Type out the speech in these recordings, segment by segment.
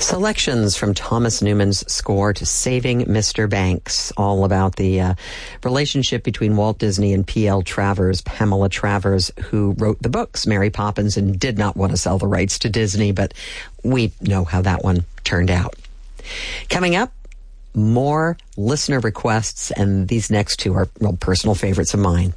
Selections from Thomas Newman's score to Saving Mr. Banks, all about the relationship between Walt Disney and P.L. Travers, Pamela Travers, who wrote the books Mary Poppins and did not want to sell the rights to Disney, but we know how that one turned out. Coming up, more listener requests, and these next two are real personal favorites of mine.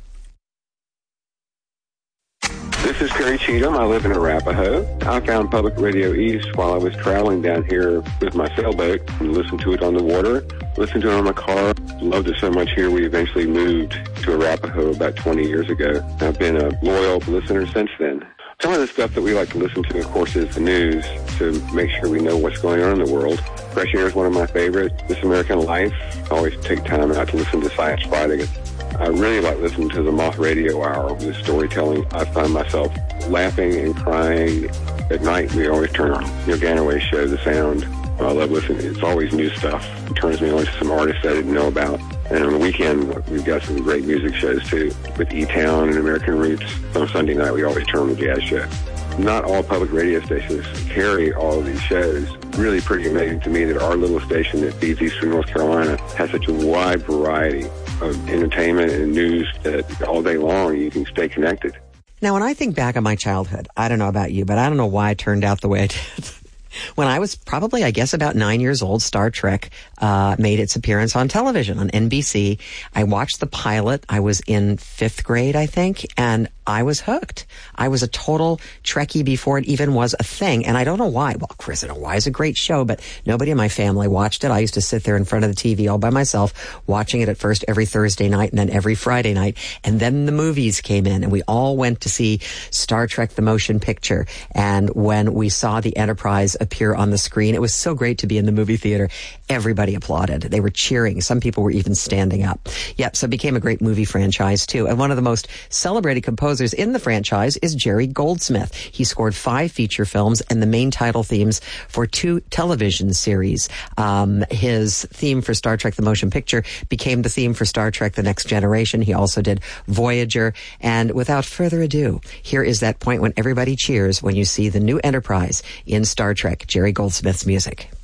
This is Terry Cheatham. I live in Arapahoe. I found Public Radio East while I was traveling down here with my sailboat and listened to it on the water, listened to it on my car. Loved it so much here we eventually moved to Arapahoe about 20 years ago. I've been a loyal listener since then. Some of the stuff that we like to listen to, of course, is the news to make sure we know what's going on in the world. Fresh Air is one of my favorites. This American Life. I always take time out to listen to Science Friday. I really like listening to the Moth Radio Hour with the storytelling. I find myself laughing and crying. At night, we always turn on Ganaway's show, The Sound. I love listening. It's always new stuff. It turns me on to some artists I didn't know about. And on the weekend, we've got some great music shows, too, with E-Town and American Roots. On Sunday night, we always turn on the jazz show. Not all public radio stations carry all of these shows. Really pretty amazing to me that our little station that feeds Eastern North Carolina has such a wide variety of entertainment and news that all day long you can stay connected. Now, when I think back on my childhood, I don't know about you, but I don't know why it turned out the way it did. When I was probably, I guess, about 9 years old, Star Trek made its appearance on television on NBC. I watched the pilot. I was in 5th grade, I think, and I was hooked. I was a total Trekkie before it even was a thing, and I don't know why. Well, Chris, I don't know why. It's a great show, but nobody in my family watched it. I used to sit there in front of the TV all by myself, watching it at first every Thursday night and then every Friday night, and then the movies came in, and we all went to see Star Trek the Motion Picture, and when we saw the Enterprise appear on the screen, it was so great to be in the movie theater. Everybody applauded. They were cheering. Some people were even standing up. Yep, so it became a great movie franchise, too, and one of the most celebrated composers in the franchise is Jerry Goldsmith. He scored 5 feature films and the main title themes for 2 television series. His theme for Star Trek the Motion Picture became the theme for Star Trek The Next Generation. He also did Voyager. And without further ado, here is that point when everybody cheers when you see the new Enterprise in Star Trek, Jerry Goldsmith's music.